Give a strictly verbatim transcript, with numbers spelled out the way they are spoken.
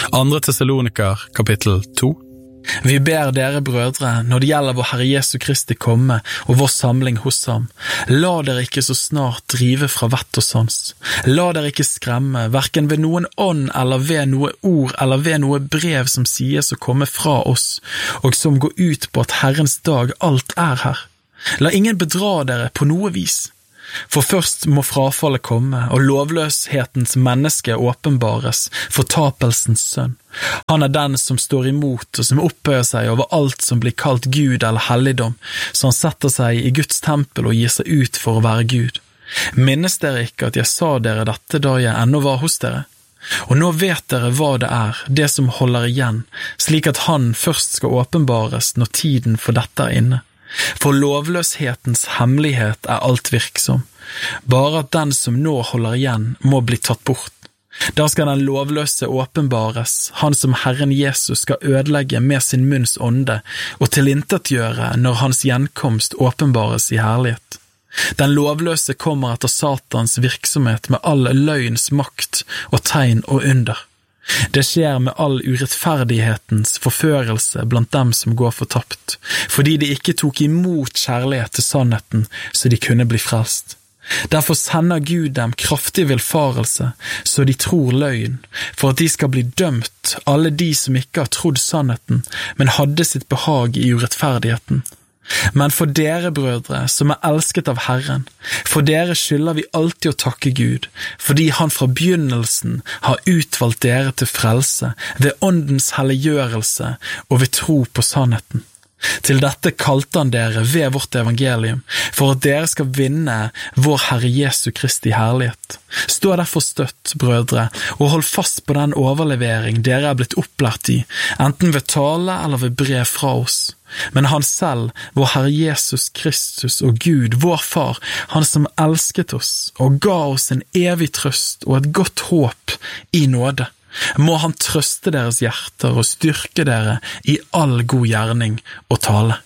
Andre Tessaloniker, kapittel to. Vi ber dere brødre, når det gjelder vår Herre Jesu Kristi komme og vår samling hos ham, la dere ikke så snart drive fra vett og sans. La dere ikke skremme, hverken ved noen ånd eller ved noe ord eller ved noe brev som sies å komme fra oss, og som går ut på at Herrens dag alt er her. La ingen bedra dere på noe vis. For først må frafallet komme, og lovløshetens menneske åpenbares, fortapelsens sønn. Han er den som står imot og som opphøyer seg over alt som blir kalt Gud eller helligdom, så han setter seg i Guds tempel og gir seg ut for å være Gud. Minnes dere ikke at jeg sa dere dette da jeg ennå var hos dere? Og nå vet dere hva det er, det som holder igjen, slik at han først skal åpenbares når tiden for dette er inne. For lovløshetens hemmelighet er alt virksom, bare at den som nå holder igjen må bli tatt bort. Da skal den lovløse åpenbares, han som Herren Jesus skal ødelegge med sin munns ånde og tilintetgjøre når hans gjenkomst åpenbares i herlighet. Den lovløse kommer etter Satans virksomhet med all løgns makt og tegn og under. Det skjer med all urettferdighetens forførelse blant dem som går fortapt, fordi de ikke tok imot kjærlighet til sannheten så de kunne bli frelst. Derfor sender Gud dem kraftig vilfarelse, så de tror løgn, for at de skal bli dømt, alle de som ikke har trodd sannheten, men hadde sitt behag i urettferdigheten. Men for dere, brødre, som er elsket av Herren, for dere skylder vi alltid å takke Gud, fordi han fra begynnelsen har utvalgt dere til frelse ved åndens helliggjørelse og ved tro på sannheten. Til dette kalte han dere ved vårt evangelium, for at dere skal vinne vår Herre Jesu Kristi herlighet. Stå derfor støtt, brødre, og hold fast på den overlevering dere er blitt opplært i, enten ved tale eller ved brev fra oss. Men han selv, vår Herre Jesus Kristus og Gud, vår Far, han som elsket oss og ga oss en evig trøst og et godt håp i nåde, må han trøste deres hjerter og styrke dere i all god gjerning og tale.